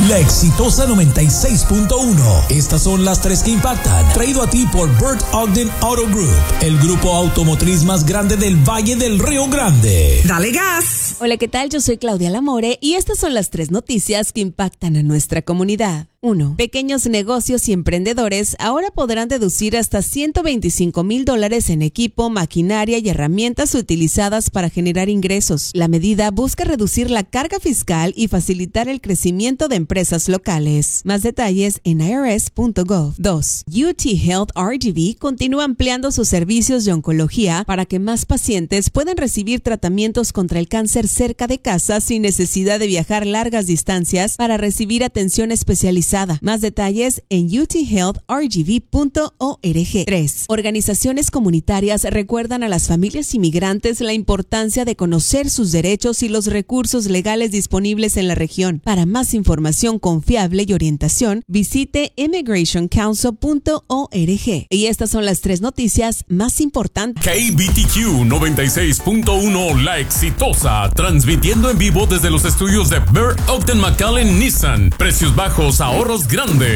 La Exitosa 96.1. Estas son las tres que impactan. Traído a ti por Bert Ogden Auto Group, el grupo automotriz más grande del Valle del Río Grande. ¡Dale gas! Hola, ¿qué tal? Yo soy Claudia Lamore y estas son las tres noticias que impactan a nuestra comunidad. 1. Pequeños negocios y emprendedores ahora podrán deducir hasta $125,000 en equipo, maquinaria y herramientas utilizadas para generar ingresos. La medida busca reducir la carga fiscal y facilitar el crecimiento de empresas locales. Más detalles en irs.gov. 2. UT Health RGV continúa ampliando sus servicios de oncología para que más pacientes puedan recibir tratamientos contra el cáncer cerca de casa sin necesidad de viajar largas distancias para recibir atención especializada. Más detalles en uthealthrgv.org. 3. Organizaciones comunitarias recuerdan a las familias inmigrantes la importancia de conocer sus derechos y los recursos legales disponibles en la región. Para más información confiable y orientación, visite immigrationcouncil.org. Y estas son las tres noticias más importantes. KBTQ 96.1 La Exitosa, transmitiendo en vivo desde los estudios de Bert Ogden McAllen Nissan. Precios bajos, ahorros grandes.